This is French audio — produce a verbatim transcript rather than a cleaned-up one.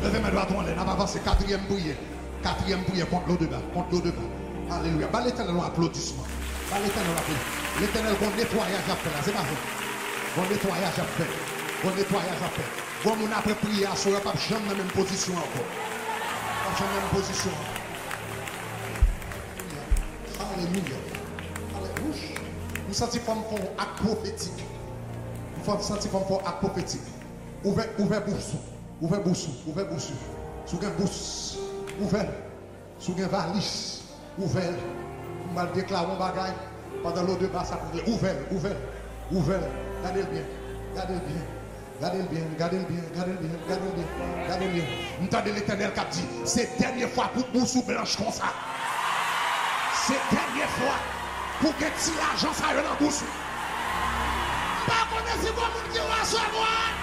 Levez-moi droit, on est. On va avancer. Quatrième prière. Quatrième prière contre l'eau de bas. Contre l'eau de bas. Alléluia. Bah l'éternel un applaudissement. Bah l'éternel un applaudissement. L'éternel, bon nettoyage à faire. C'est pas vrai. Bon nettoyage à faire. Bon nettoyage à faire. Bon, mon après prière, on ne va pas jamais dans la même position encore. Pas jamais dans la même position. Alléluia. Alléluia. Nous sentons comme un acte prophétique. Nous sentons comme un acte prophétique. Ouvert, ouvert bouche. Ouvert bouche. Ouvert bouche. Sous un bouche. Ouvert. Sous un valise. Ouvert. Nous allons déclarer un bagage. Pendant l'eau de bas, ça peut dire ouvert, ouvert, ouvert. Gardez le bien. Gardez le bien. Gardez le bien, gardez le bien, gardez le bien, gardez le bien, gardez le bien. Nous entendons l'Éternel qui a dit, c'est la dernière fois pour boussou blanche comme ça. C'est la dernière fois pour que tu l'argent ça dans la bouche. Pas connaître si vous avez dit recevoir.